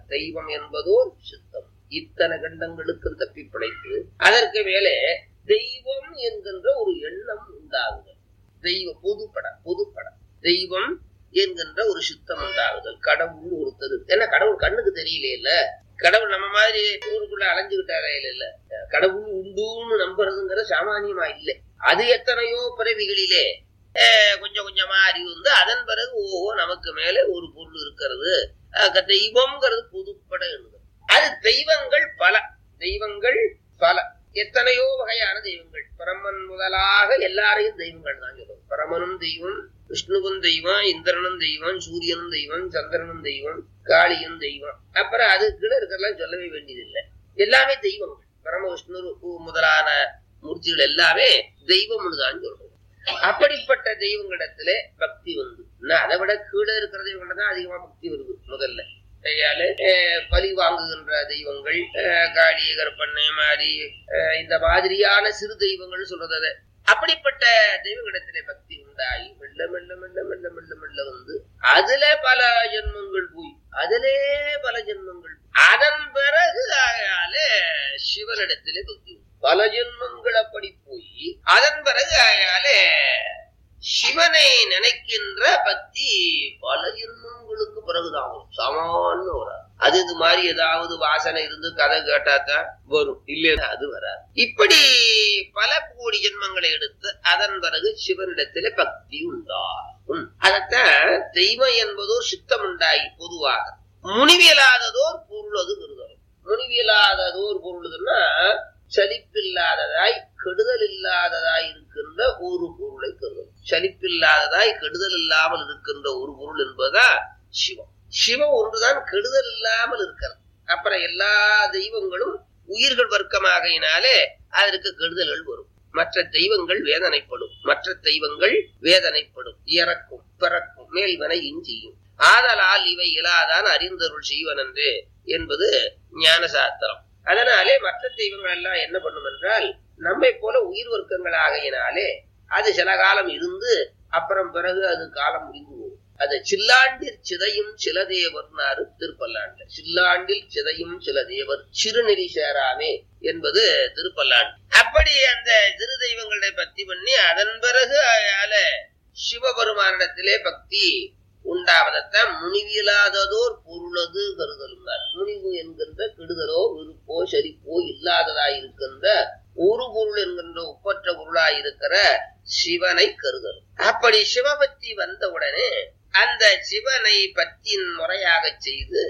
தெய்வம் என்பதோர் சித்தம். இத்தனை கண்டங்களுக்கும் தப்பி பிழைத்து அதற்கு மேலே தெய்வம் என்கின்ற ஒரு எண்ணம் உண்டாகுதல். பொதுப்படம் தெய்வம் என்கின்ற ஒரு சித்தம் உண்டாகுதல். கடவுள் ஒருத்தர், ஏன்னா கடவுள் கண்ணுக்கு தெரியல இல்ல, கடவுள் நம்ம மாதிரி ஊருக்குள்ள அலைஞ்சுக்கிட்டாரே இல்ல. கடவுள் உண்டுன்னு நம்புறதுங்கிற சாமானியமா இல்லை. அது எத்தனையோ பிறவிகளிலே கொஞ்சம் கொஞ்சமா அறிவு வந்து அதன் பிறகு நமக்கு மேல ஒரு பொருள் இருக்கிறது. தெய்வம்ங்கிறது பொதுப்பட எழுது. அது தெய்வங்கள் பல எத்தனையோ வகையான தெய்வங்கள். பிரம்மன் முதலாக எல்லாரையும் தெய்வங்கள் தான் சொல்லுவோம். பிரமனும் தெய்வம், விஷ்ணுவும் தெய்வம், இந்திரனும் தெய்வம், சூரியனும் தெய்வம், சந்திரனும் தெய்வம், காளியும் தெய்வம். அப்புறம் அது கீழே இருக்கிறதெல்லாம் சொல்லவே வேண்டியதில்லை. எல்லாமே தெய்வங்கள். பிரம விஷ்ணு முதலான மூர்த்திகள் எல்லாமே தெய்வம்னு தான் சொல்றோம். அப்படிப்பட்ட தெய்வங்களிடத்துல பக்தி வந்து அதை விட கீழே இருக்கிற தெய்வங்கள் தான் அதிகமா பக்தி வருது. முதல்ல பலி வாங்குகின்ற தெய்வங்கள், காளி, கருப்பண்ணை, மாரி, இந்த மாதிரியான சிறு தெய்வங்கள் சொல்றது. அப்படிப்பட்ட தெய்வங்களிடத்திலே பக்தி உண்டாகி மெல்ல மெல்ல மெல்ல மெல்ல மெல்ல மெல்ல வந்து அதுல பல ஜென்மங்கள் போய் அதன் பிறகு சிவனிடத்திலே பக்தி பல ஜென்மங்கள் அப்படி போய் அதன் பிறகு சிவனை நினைக்கின்ற பக்தி பல ஜென்மங்களுக்கு பிறகுதான் வரும். சாமானிய வராது. அது இது மாதிரி ஏதாவது வாசனை இருந்து கதை கேட்டாதான் வரும், இல்லையா அது வராது. இப்படி பல கோடி ஜென்மங்களை எடுத்து அதன் பிறகு சிவனிடத்திலே பக்தி உண்டாகும். அதத்தான் தெய்வம் என்பதோ சித்தம் உண்டாகி பொதுவாக முனிவியலாததோர் பொருள் அது கருதலும். முனிவியலாததோர் பொருள்னா சலிப்பில்லாததாய் கெடுதல் இல்லாததாய் இருக்கின்ற ஒரு பொருளை கருதல். சலிப்பில்லாததாய் கெடுதல் இல்லாமல் இருக்கின்ற ஒரு பொருள் என்பதா சிவம். சிவம் ஒன்றுதான் கெடுதல் இல்லாமல் இருக்கிறது. அப்புறம் எல்லா தெய்வங்களும் உயிர்கள் வர்க்கமாகையினாலே அதற்கு கெடுதல்கள் வரும். மற்ற தெய்வங்கள் வேதனைப்படும், இறக்கும், பிறக்கும், மேல்வனை இஞ்சியும். ஆதலால் இவை இலாதான் அறிந்தருள் செய்வனன்று என்பது ஞான சாஸ்திரம். அதனாலே மற்ற தெய்வங்கள் எல்லாம் என்ன பண்ணும் என்றால் நம்மை போல உயிர் வர்க்கங்கள் ஆகையினாலே அது சில காலம் இருந்து அப்புறம் பிறகு அது காலம் முடிந்து போகும். அது சில்லாண்டில் சிதையும் சில தேவர்னாரு திருப்பல்லாண்டு. சில்லாண்டில் சிதையும் சில தேவர் சிறுநெறி சேராமே என்பது திருப்பல்லாண்டு. அப்படி அந்த திரு தெய்வங்களை பக்தி பண்ணி அதன் பிறகு சிவபெருமானிடத்திலே பக்தி உண்டாவதத்தான் முனிவியலாததோர் பொருளது கருதலும். முனிவு என்கின்ற கெடுதலோ விருப்போ செழிப்போ இல்லாததாய் இருக்கின்ற ஒரு பொருள் என்கின்ற ஒப்பற்ற பொருளாய் இருக்கிற சிவனை கருதல். அப்படி சிவபக்தி வந்தவுடனே அந்த சிவனை பக்தியின் முறையாக செய்து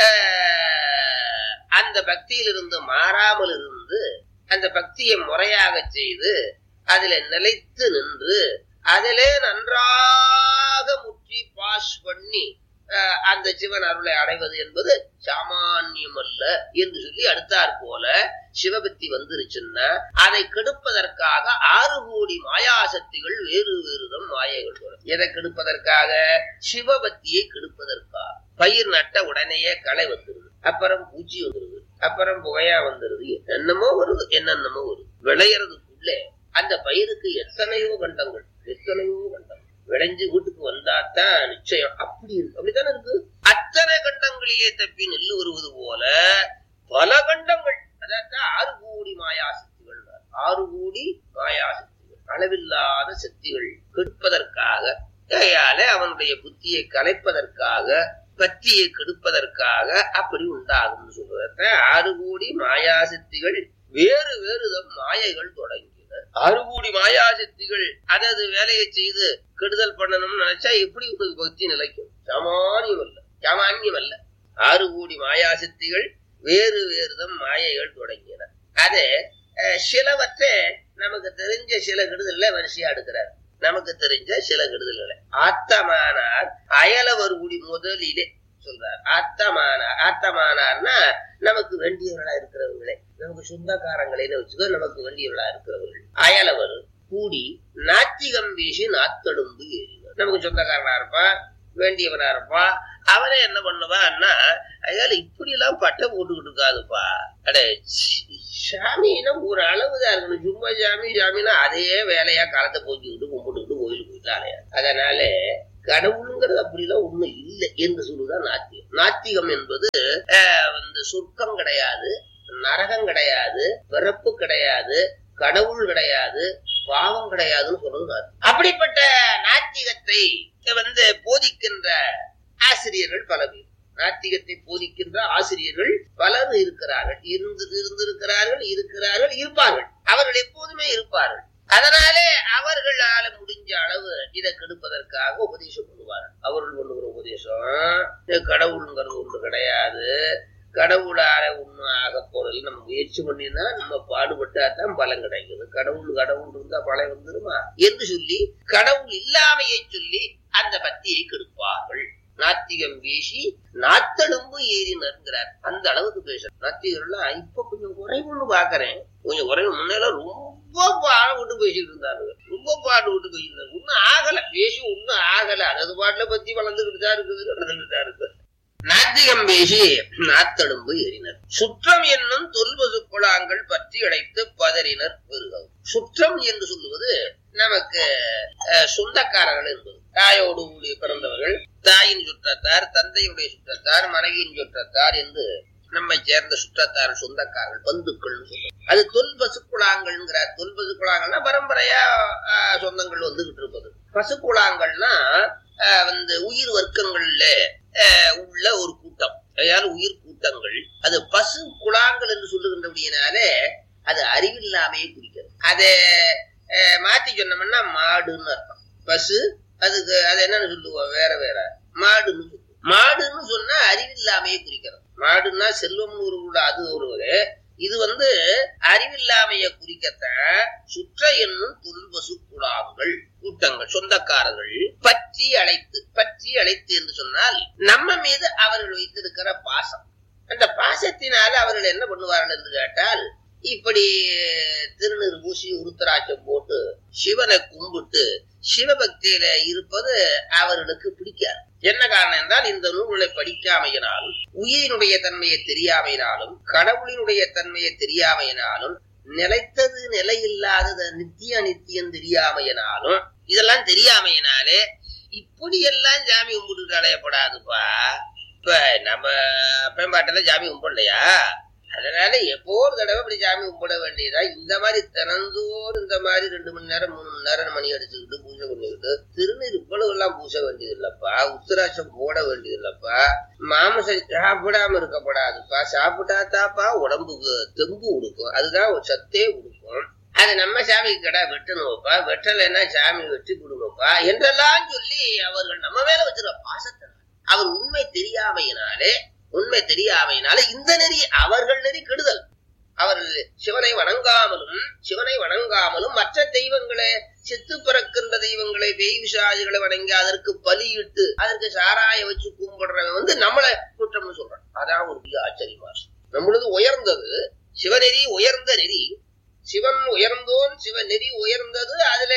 அந்த பக்தியிலிருந்து மாறாமல் இருந்து அந்த பக்தியை முறையாக செய்து அதில நிலைத்து நின்று அதிலே நன்றாக முற்றி பாஸ் பண்ணி அந்த சிவன் அருளை அடைவது என்பது சாமானியம் அல்ல என்று சொல்லி அடுத்தாற் போல சிவபக்தி வந்துருச்சுன்னா அதை கெடுப்பதற்காக 6 கோடி மாயாசக்திகள் வேறு வேறுதம் மாயைகள் வரும். எதை கெடுப்பதற்காக? சிவபக்தியை கெடுப்பதற்காக. பயிர் நட்ட உடனேயே களை வந்துருது, அப்புறம் பூச்சி வந்துருது, அப்புறம் புகையா வந்துருது, என்னென்னமோ வருது. விளையறதுக்குள்ளே அந்த பயிருக்கு எத்தனையோ கண்டங்கள் விளைஞ்சு வீட்டுக்கு வந்தாத்தான் நிச்சயம். அப்படித்தானே இருக்கு. அத்தனை கண்டங்களிலே தப்பி நெல்லு வருவது போல பல கண்டங்கள். அதான் 6 கோடி மாயாசக்திகள். 6 கோடி மாயாசக்திகள், அளவில்லாத சக்திகள் கெடுப்பதற்காக, அவனுடைய புத்தியை கலைப்பதற்காக, பக்தியை கெடுப்பதற்காக அப்படி உண்டாகும் சொல்றத 6 கோடி மாயாசக்திகள் வேறு வேறுதம் மாயைகள் தொடங்கி 6 கோடி மாயாசக்திகள் அதது வேலையை செய்து கெடுதல் பண்ணணும்னு நினைச்சா எப்படி உங்களுக்கு பக்தி நிலைக்கும்? சாமானியம் அல்ல. 6 கோடி மாயாசக்திகள் வேறு வேறுதம் மாயைகள் தொடங்கின. அது சிலவற்றை நமக்கு தெரிஞ்ச சில கெடுதல்ல வரிசையா எடுக்கிறார். நமக்கு தெரிஞ்ச சில கெடுதல்களை ஆத்தமானார் அயலவர் கூடி முதலிலே சொல்றார். ஆத்தமானார்னா நமக்கு வேண்டியவர்களா இருக்கிறவங்களே, நமக்கு சொந்தக்காரங்களேன்னு வச்சுக்கோ, நமக்கு வேண்டியவர்களா இருக்கிறவர்கள். அயலவர் கூடி நாத்திகம் வீசி நாத்தெடும்பு ஏறினார். நமக்கு சொந்தக்காரனா இருப்பான், வேண்டியவனா இருப்பான். அவனே என்ன பண்ணுவான்னா, அயால இப்படி எல்லாம் பட்டை போட்டுக்கிட்டு இருக்காதுப்பா, அடே சாமின்னா ஒரு அளவுதான் இருக்கணும். சும்மா சாமின்னா அதே வேலையா காலத்தை போக்கிக்கிட்டு கும்பிட்டுக்கிட்டு கோயிலுக்கு போயிட்டாலையா. அதனால கடவுளுங்கிறது அப்படிலாம் ஒண்ணு இல்லை என்று சொல்லுதான் நாத்திகம். நாத்திகம் என்பது சொர்க்கம் கிடையாது, நரகம் கிடையாது, பிறப்பு கிடையாது, கடவுள் கிடையாது, பாவம் கிடையாதுன்னு சொல்றது. அப்படிப்பட்ட நாத்திகத்தை போதிக்கின்ற ஆசிரியர்கள் பல பேர், நாத்திகத்தை போதிக்கின்ற ஆசிரியர்கள் பலர் இருக்கிறார்கள், இருந்திருக்கிறார்கள், இருக்கிறார்கள், இருப்பார்கள். அவர்கள் எப்போதுமே இருப்பார்கள். அதனாலே அவர்களால முடிஞ்ச அளவு இதை கெடுப்பதற்காக உபதேசம் பண்ணுவார்கள். அவர்கள் பண்ணுகிற உபதேசம் கடவுளுங்கிறது ஒன்று கிடையாது, கடவுளால ஒன்னும் ஆக போறது நம்ம முயற்சி பண்ணினா நம்ம பாடுபட்டாதான் பலன் கிடைக்குது. கடவுள் இருந்தா பலன் வந்துருமா என்று சொல்லி கடவுள் இல்லாமையை சொல்லி அந்த பக்தியை கெடுப்பார்கள். நாத்திகம் பேசி நாத்தெலும்பு ஏறி நறுங்கிறார். அந்த அளவுக்கு பேச நாத்திகர்கள்லாம் இப்ப கொஞ்சம் குறைவுன்னு பாக்குறேன். கொஞ்சம் குறைவு. முன்னெல்லாம் ரொம்ப பாடு விட்டு பேசிட்டு இருந்தாரு, ரொம்ப பாடு விட்டு பேசிட்டு இருந்தாரு. ஒன்னும் ஆகல, பேசி ஒன்னும் ஆகல. அது பாட்டுல பத்தி வளர்ந்துகிட்டு தான் இருக்குது, நடந்துகிட்டு தான் இருக்கு. நாத்திகம் பேசி நாத்தெலும்பு ஏறினர். சுற்றம் என்னும் தொல்பசுக்குழாங்கள் பற்றி அழைத்து பதறினர் பெருகவும். சுற்றம் என்று சொல்லுவது நமக்கு சொந்தக்காரர்கள் என்பது. தாயோடு பிறந்தவர்கள், தாயின் சுற்றத்தார், தந்தையுடைய சுற்றத்தார், மனைவியின் சுற்றத்தார் என்று நம்மை சேர்ந்த சுற்றத்தார், சொந்தக்காரர்கள், பந்துக்கள் சொல்லுவோம். அது தொல்பசுக்குழாங்கள்ங்கிறார். தொல்பசுக்குழாங்கள்னா பரம்பரையா சொந்தங்கள் வந்துகிட்டு இருப்பது. பசுக்குழாங்கள்னா உயிர் வர்க்கங்கள்ல உள்ள ஒரு கூட்டம், அதாவது உயிர் கூட்டங்கள். அது பசு குழாங்கள் என்று சொல்லுகின்றபடியினாலே அது அறிவில்லாமையே குறிக்கிறது. அதை மாத்தி சொன்னோம்னா மாடுன்னு அர்த்தம். பசு அதுக்கு அது என்னன்னு சொல்லுவோம், வேற வேற. மாடுன்னு சொல்லுவோம். மாடுன்னு சொன்னா அறிவில்லாமையே குறிக்கிறது. மாடுன்னா செல்வம்னு ஒரு அது ஒரு வகை. இது அறிவில்லாமைய குறிக்கத்தான் சுற்ற என்னும் தொல்பசு குழாங்கள் கூட்டங்கள், சொந்தக்காரர்கள். பற்றி அழைத்து என்று சொன்னால் நம்ம மீது அவர்கள் வைத்திருக்கிற பாசம். அந்த பாசத்தினால அவர்கள் என்ன பண்ணுவார்கள் என்று கேட்டால், இப்படி திருநீர் பூசி உருத்தராட்சம் போட்டு சிவனை கும்பிட்டு சிவபக்தியில இருப்பது அவர்களுக்கு பிடிக்காது. என்ன காரணம் என்றால், இந்த நூல்களை படிக்காமையினாலும், உயிரினுடைய தன்மையை தெரியாமையினாலும், கடவுளினுடைய தன்மையை தெரியாமையினாலும், நிலைத்தது நிலையில்லாதது நித்திய நித்தியம் தெரியாமையினாலும், இதெல்லாம் தெரியாமையினாலே இப்படி எல்லாம் சாமி கும்பிட்டு அடையப்படாதுப்பா. இப்ப நம்ம பயன்பாட்டில சாமி கும்பிடலையா, அதனால எப்போ ஒரு தடவை இப்படி சாமி கும்பிட வேண்டியதா. இந்த மாதிரி திறந்தோடு இந்த மாதிரி 2 மணி நேரம் 3 மணி நேரம் மணி அடிச்சுக்கிட்டு பூஜை பண்ணிக்கிட்டு திருநீர் இவ்வளவு எல்லாம் பூச வேண்டியது இல்லப்பா, உத்தராட்சம் போட வேண்டியது இல்லப்பா, மாமிசம் சாப்பிடாம இருக்கப்படாதுப்பா. சாப்பிட்டாத்தாப்பா உடம்புக்கு தெம்பு கொடுக்கும், அதுதான் ஒரு சத்தே கொடுக்கும். அது நம்ம சாமிக்கு கடை வெட்டணும்ப்பா, வெட்டலைன்னா சாமி வெட்டி கொடுங்கப்பா என்றெல்லாம் சொல்லி அவர்கள் நம்ம மேல வச்சிருக்க பாசத்தை, அவர் உண்மை தெரியாமையினாலே இந்த நெறி அவர்கள் நெறி கெடுதல். அவர்கள் சிவனை வணங்காமலும் மற்ற தெய்வங்களை, செத்து பிறக்கின்ற தெய்வங்களை, பேய் விசாதிகளை வணங்கி அதற்கு பலியிட்டு அதற்கு சாராய வச்சு கும்பிடுறவன் நம்மளை குற்றம்னு சொல்றான். அதான் ஒரு பெரிய ஆச்சரியமா. நம்மளது உயர்ந்தது சிவநெறி, உயர்ந்த நெறி. சிவன் உயர்ந்தோன், சிவநெறி உயர்ந்தது. அதுல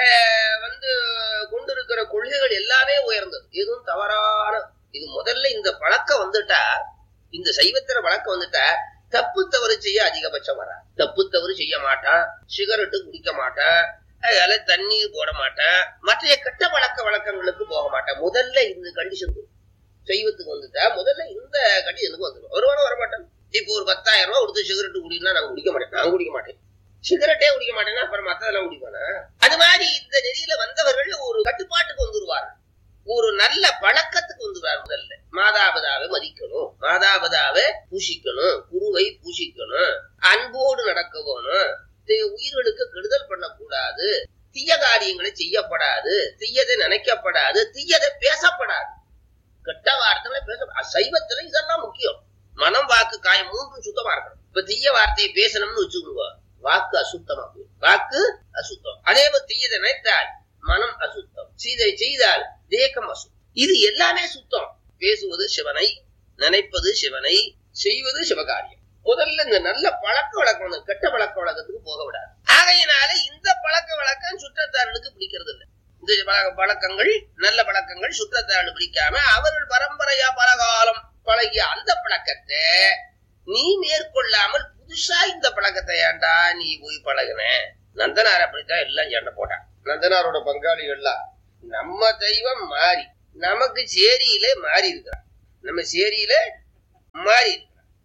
கொண்டிருக்கிற கொள்கைகள் எல்லாமே உயர்ந்தது, எதுவும் தவறான. இது முதல்ல இந்த பழக்கம் வந்துட்டா, இந்த சைவத்திர பழக்கம் வந்துட்டா தப்பு தவறு செய்ய அதிகபட்சம் வராது. தப்பு தவறு செய்ய மாட்டான், சிகரெட்டு குடிக்க மாட்டான், அதனால தண்ணீர் போட மாட்டான், மற்ற கெட்ட வழக்கங்களுக்கு போக மாட்டான். முதல்ல இந்த கண்டிஷன் சைவத்துக்கு வந்துட்டா முதல்ல இந்த கண்டிஷனுக்கு வந்துடும். ஒருவனும் வரமாட்டான். இப்போ ஒரு 10,000 ரூபாய் கொடுத்து சிகரெட்டு குடினா நான் குடிக்க மாட்டேன், சிகரெட்டே குடிக்க மாட்டேன்னா அப்புறம் மத்ததெல்லாம் குடிப்பானா? அது மாதிரி இந்த நெறியில வந்தவர்கள் ஒரு கட்டுப்பாட்டுக்கு வந்துருவார்கள், ஒரு நல்ல பழக்கத்துக்கு வந்துருவார். முதல்ல மாதாபிதாவை மதிக்கணும், மாதாபிதாவை பூசிக்கணும், குருவை பூசிக்கணும், அன்போடு நடக்க வேணும், உயிர்களுக்கு கெடுதல் பண்ணக்கூடாது, தீய காரியங்களை செய்யப்படாது, தீயதை நினைக்கப்படாது, தீயதை பேசப்படாது, கெட்ட வார்த்தைகளை பேச. சைவத்துல இதெல்லாம் முக்கியம். மனம், வாக்கு, காயம் 3 சுத்தமா இருக்கணும். இப்ப தீய வார்த்தையை பேசணும்னு வச்சுக்கோங்க, வாக்கு அசுத்தமா போயிடும், வாக்கு அசுத்தம். அதே மாதிரி தீயதை நினைத்தால் மனம் அசுத்தம், சீதை செய்தால் தேகம் அசுத்தம். இது எல்லாமே சுத்தம். பேசுவது சிவனை, நினைப்பது சிவனை, செய்வது சிவகாரியம். முதல்ல இந்த நல்ல பழக்க வழக்கம், கெட்ட பழக்க வழக்கத்துக்கு போக விடாது. ஆகையினால இந்த பழக்க வழக்கம் சுற்றத்தார்களுக்கு பிடிக்கிறது இல்லை. இந்த பழக்கங்கள், நல்ல பழக்கங்கள் சுற்றத்தார்கள் பிடிக்காம அவர்கள் பரம்பரையா பலகாலம் பழகிய அந்த பழக்கத்தை நீ மேற்கொள்ளாமல் புதுசா இந்த பழக்கத்தை ஏண்டா நீ போய் பழகுன. நந்தனார் அப்படித்தான் எல்லாம் சண்டை போட்டான். நந்தனாரோட பங்காளிகள்லாம் நம்ம தெய்வம் மாறி நமக்கு சேரியில மாறி இருக்கிறான், நம்ம சேரியில மாறி இருக்கிறான்.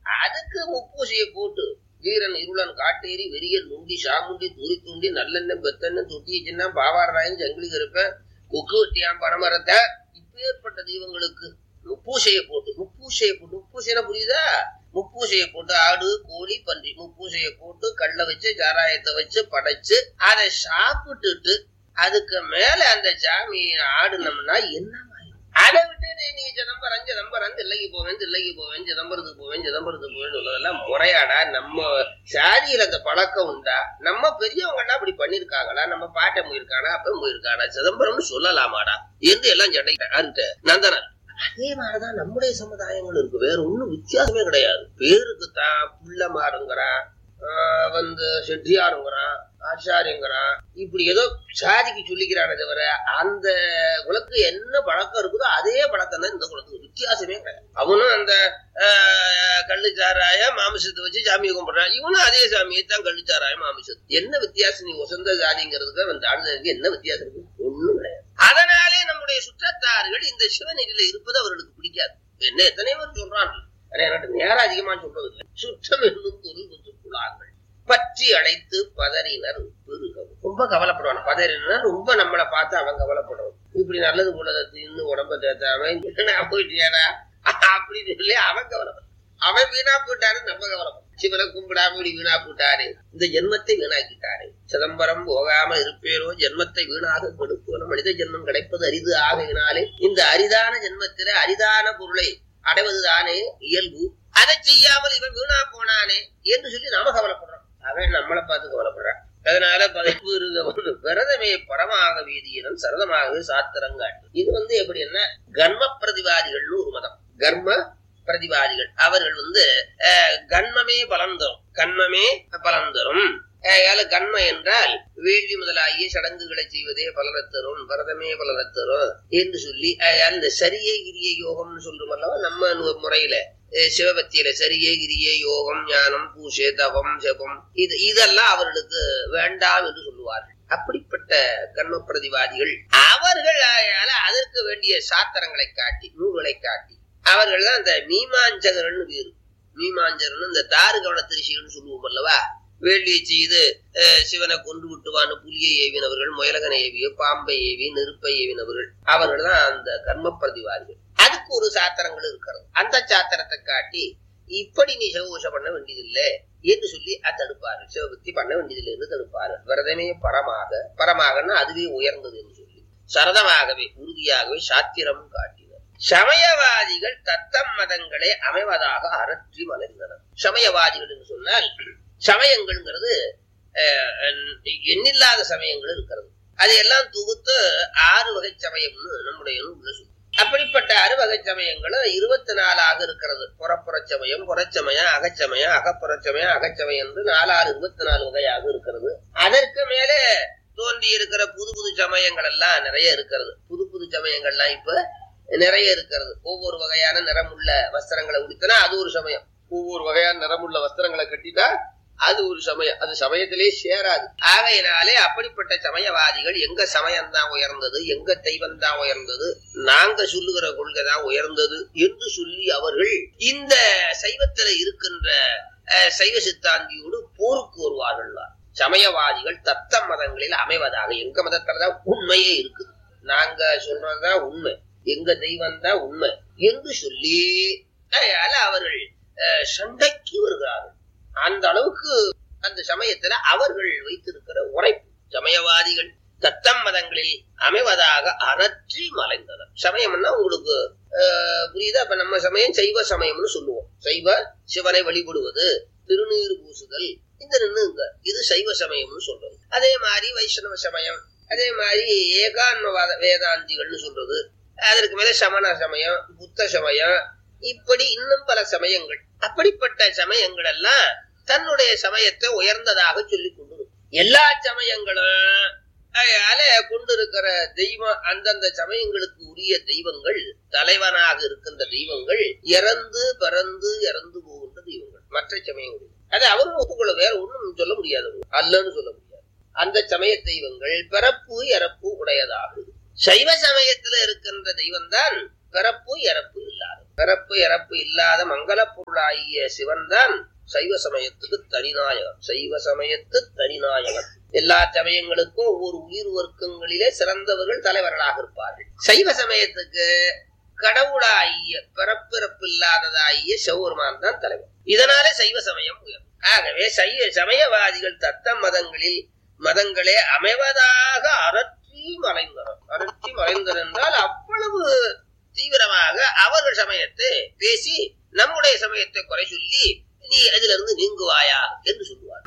அதுக்கு முப்பூசையை போட்டு வீரன் இருளன் காட்டேரி வெறியன் நுண்டி சாமுண்டி தூரி தூண்டி நல்லெண்ணெய் பெத்தெண்ணெய் தொட்டியை சின்ன பாவாராயன் ஜங்கிலி கருப்பேன் கொக்கு வெட்டியான் பனமரத்தை இப்பேற்பட்ட தெய்வங்களுக்கு முப்பூசையை போட்டு முப்பூசைனா புரியுதா? முப்பூசையை போட்டு ஆடு கோழி பன்றி முப்பூசையை போட்டு கல்ல வச்சு சாராயத்தை வச்சு படைச்சு அதை சாப்பிட்டுட்டு அதுக்கு மேல அந்த சாமியை ஆடுனோம்னா என்ன அதை விட்டு நீ சிதம்பரம் தில்லைக்கு போவேன் சிதம்பரத்துக்கு போவேன் சொல்றதெல்லாம் முறையாடா? நம்ம சாதியில அந்த பழக்கம் உண்டா? நம்ம பெரியவங்கன்னா அப்படி பண்ணிருக்காங்களா? நம்ம பாட்டம் போயிருக்கானா அப்ப போயிருக்கானா? சிதம்பரம்னு சொல்லலாமாடா என்று எல்லாம் சண்டைக்கிட்ட நந்தனர். அதே மாதிரிதான் நம்முடைய சமுதாயங்கள் இருக்கு. வேற ஒண்ணும் வித்தியாசமே கிடையாது. பேருக்கு தான் புள்ளமாருங்கிறான், செட்டியாருங்கிறான், ஆச்சாரியங்கிறான், இப்படி ஏதோ சாதிக்கு சொல்லிக்கிறானே தவிர அந்த குலத்துக்கு என்ன பழக்கம் இருக்குதோ அதே பழக்கம் தான் இந்த குலத்துக்கு. வித்தியாசமே கிடையாது. அவனும் அந்த கள்ளுச்சாராய மாமிசத்தை வச்சு சாமியை கும்பிடுறான், இவனும் அதே சாமியை தான் கள்ளுச்சாராய மாமிசத்து. என்ன வித்தியாசம்? நீ உசந்த ஜாதிங்கிறதுக்கு அவன் தாழ்ந்ததுக்கு என்ன வித்தியாசம் இருக்கு? ஒண்ணும் கிடையாது. அதனாலே நம்முடைய சுற்றத்தார்கள் இந்த சிவநெறியில இருப்பது அவர்களுக்கு பிடிக்காது. என்ன எத்தனை பேர் சொல்றான், நேரம் அதிகமா சொல்றது இல்லை. சுற்றம் என்னும் துருகுலாங்கள் பற்றி அழைத்து பதறினர் பெருகவும். ரொம்ப கவலைப்படுவான். பதறினர் ரொம்ப நம்மளை பார்த்து அவன் கவலைப்படுவான். இப்படி நல்லது போலதை இன்னும் உடம்ப தேத்தாம போயிட்டியாடா அப்படின்னு சொல்லி அவன் கவலைப்படுறான். அவன் வீணா போயிட்டாரு, நம்ம கவலைப்படுறோம். சிவனை கும்பிடாம வீணா போட்டாரு, இந்த ஜென்மத்தை வீணாக்கிட்டாரு. சிதம்பரம் போகாம இருப்பேரோ ஜென்மத்தை வீணாக கொடுப்போம். மனித ஜென்மம் கிடைப்பது அரிது ஆகையினாலே இந்த அரிதான ஜென்மத்தில அரிதான பொருளை அடைவதுதானே இயல்பு. அதை செய்யாமல் இவன் வீணா போனானே என்று சொல்லி நாம கவலைப்படுறோம். அவன் நம்மளை பார்த்து கவலைப்படுறான். அதனால விரதமே பரமாக வீதியினம் சரதமாகவே சாத்திரங்காட்டு. இது எப்படின்னா கர்ம பிரதிவாதிகள்னு ஒரு மதம். கர்ம பிரதிவாதிகள் அவர்கள் கண்மமே பலம் தரும். கண்ம என்றால் வேள்வி முதலாகிய சடங்குகளை செய்வதே பலனத்தரும், விரதமே பலனத்தரும் என்று சொல்லி அந்த சரியே கிரிய யோகம்னு சொல்றோம் அல்லவா நம்ம முறையில சிவபக்தியில. சரியே கிரிய யோகம், ஞானம், பூசை, தவம், ஜபம் இதெல்லாம் அவர்களுக்கு வேண்டாம் என்று சொல்லுவார்கள். அப்படிப்பட்ட கர்ம பிரதிவாதிகள் அவர்கள் அதற்கு வேண்டிய சாத்திரங்களை காட்டி நூல்களை காட்டி அவர்கள் தான் அந்த மீமாஞ்சகர்னு பேரு. மீமாஞ்சகர்னு இந்த தாரு கவனத்திரிசிகள்னு சொல்லுவோம் அல்லவா? வேள்வியை செய்து சிவனை கொண்டு விட்டுவான்னு புலியை ஏவினவர்கள், முயலகனை ஏவிய பாம்பை ஏவி நெருப்பை ஏவினவர்கள் அவர்கள் தான் அந்த கர்ம பிரதிவாதிகள். அதுக்கு ஒரு சாத்திரங்கள் இருக்கிறது. அந்த சாத்திரத்தை காட்டி இப்படி நீ சிவபூஷை பண்ண வேண்டியதில்லை என்று சொல்லி தடுப்பாரு. சிவபக்தி பண்ண வேண்டியதில்லை என்று தடுப்பாரு. விரதமே பரமாகன்னா அதுவே உயர்ந்தது என்று சொல்லி சரதமாகவே உறுதியாகவே சாத்திரம் காட்டினர். சமயவாதிகள் தத்தம் மதங்களே அமைவதாக அரற்றி மலர்ந்தனர். சமயவாதிகள் என்று சொன்னால் சமயங்கள்ங்கிறது எண்ணில்லாத சமயங்கள் இருக்கிறது. அதையெல்லாம் தொகுத்து 6 வகை சமயம்னு நம்முடைய நூல்ல சொல்லு. அப்படிப்பட்ட 6 வகை சமயங்களும் 24 இருக்கிறது. புறப்புற சமயம், புறச்சமயம், அகச்சமயம், அகப்புறச்சமயம், அகச்சமயம் என்று 24 வகையாக இருக்கிறது. அதற்கு மேலே தோன்றி இருக்கிற புது சமயங்கள் எல்லாம் நிறைய இருக்கிறது. புது சமயங்கள்லாம் இப்ப நிறைய இருக்கிறது. ஒவ்வொரு வகையான நிறமுள்ள வஸ்திரங்களை உடுத்தினா அது ஒரு சமயம். ஒவ்வொரு வகையான நிறமுள்ள வஸ்திரங்களை கட்டிட்டா அது ஒரு சமயம். அது சமயத்திலே சேராது. ஆகையினாலே அப்படிப்பட்ட சமயவாதிகள் எங்க சமயம் தான் உயர்ந்தது, எங்க தெய்வம் தான் உயர்ந்தது, நாங்க சொல்லுகிற கொள்கை தான் உயர்ந்தது என்று சொல்லி அவர்கள் இந்த சைவத்துல இருக்கின்ற சைவ சித்தாந்தியோடு போருக்கு வருவார்கள். சமயவாதிகள் தத்த மதங்களில் அமைவதாக எங்க மதத்துலதான் உண்மையே இருக்குது, நாங்க சொல்றதுதான் உண்மை, எங்க தெய்வம் தான் உண்மை என்று சொல்லி அவர்கள் சண்டைக்கு வருகிறார்கள். அந்த அளவுக்கு அந்த சமயத்துல அவர்கள் வைத்திருக்கிற உரைப்பு. சமயவாதிகள் தத்தம் மதங்களில் அமைவதாக அரற்றி மலைந்தனர். சமயம்னா உங்களுக்கு புரியுதா? இப்ப நம்ம சமயம் சைவ சமயம்னு சொல்லுவோம். சைவ சிவனை வழிபடுவது, திருநீர் பூசுதல், இந்த இது சைவ சமயம்னு சொல்றது. அதே மாதிரி வைஷ்ணவ சமயம், அதே மாதிரி ஏகான்மவாத வேதாந்திகள்னு சொல்றது, அதற்கு மேல சமண சமயம், புத்த சமயம், இப்படி இன்னும் பல சமயங்கள். அப்படிப்பட்ட சமயங்கள் எல்லாம் தன்னுடைய சமயத்தை உயர்ந்ததாக சொல்லி கொண்டு எல்லா சமயங்களும் கொண்டிருக்கிற தெய்வம் அந்தந்த சமயங்களுக்கு உரிய தெய்வங்கள், தலைவனாக இருக்கின்ற தெய்வங்கள் இறந்து பிறந்து இறந்து போகின்ற தெய்வங்கள். மற்ற சமயங்கள் அது அவரும் ஒப்புக்கொள்ள, வேற ஒண்ணும் சொல்ல முடியாது, அல்லன்னு சொல்ல முடியாது. அந்த சமய தெய்வங்கள் பிறப்பு இறப்பு உடையதாக. சைவ சமயத்துல இருக்கின்ற தெய்வம் தான் பிறப்பு இறப்பு இல்லாதது. பிறப்பு இறப்பு இல்லாத மங்கள பொருளாகிய சிவன் தான் சைவ சமயத்துக்கு தனிநாயகன். சைவ சமயத்து தனிநாயகன். எல்லா சமயங்களுக்கும் ஒவ்வொரு உயிர் வர்க்கங்களிலே சிறந்தவர்கள் தலைவர்களாக இருப்பார்கள். சைவ சமயத்துக்கு கடவுளாகிய பிறப்பிறப்பு இல்லாததாகிய சிவபெருமான் தான் தலைவர். இதனாலே சைவ சமயம் உயரும். ஆகவே சமயவாதிகள் தத்தம் மதங்களே அமைவதாக அரற்றி மறைந்தனர் என்றால் அவ்வளவு தீவிரமாக அவர்கள் சமயத்தை பேசி நம்முடைய சமயத்தை குறை சொல்லி நீ அதிலிருந்து நீங்குவாயா என்று சொல்லுவார்.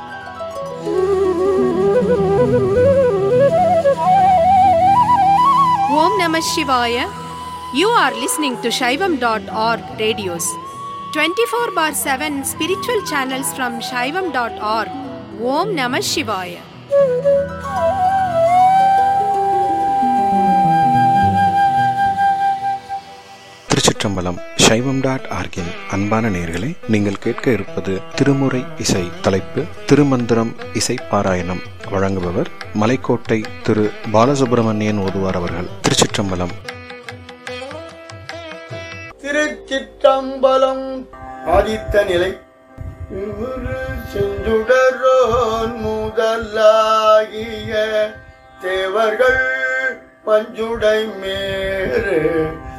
Om Namah Shivaya. You are listening to Shaivam.org radios. 24/7 spiritual channels from Shaivam.org. Om Namah Shivaya. திருச்சிற்றம்பலம். Shaivam.org-இன் அன்பான நேயர்களே, நீங்கள் கேட்க இருப்பது திருமுறை இசை. தலைப்பு திருமந்திரம் இசை பாராயணம். வழங்குபவர் மலைக்கோட்டை திரு பாலசுப்ரமணியன் ஓதுவார் அவர்கள். திருச்சிற்றம்பலம். திருச்சிற்றம்பலம். ஆதித்த நிலை. செஞ்சுடரோன் முதலாகிய தேவர்கள் பஞ்சுடை மேறு